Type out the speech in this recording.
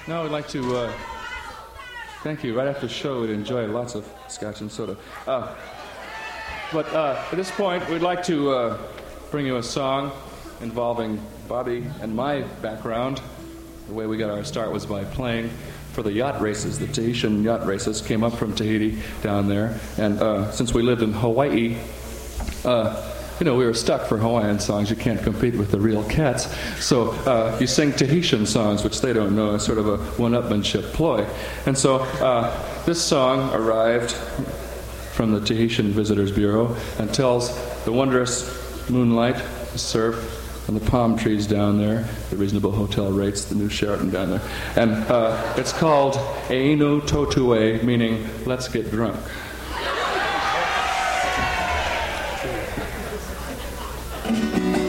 Now I'd like to, thank you. Right after the show, we'd enjoy lots of scotch and soda. But at this point, we'd like to bring you a song involving Bobby and my background. The way we got our start was by playing for the yacht races. The Tahitian yacht races came up from Tahiti down there. And since we lived in Hawaii, we were stuck for Hawaiian songs. You can't compete with the real cats. So you sing Tahitian songs, which they don't know. It's sort of a one-upmanship ploy. And so this song arrived from the Tahitian Visitors Bureau and tells the wondrous moonlight, the surf, and the palm trees down there, the reasonable hotel rates, the new Sheraton down there. And it's called Einu Totue, meaning let's get drunk.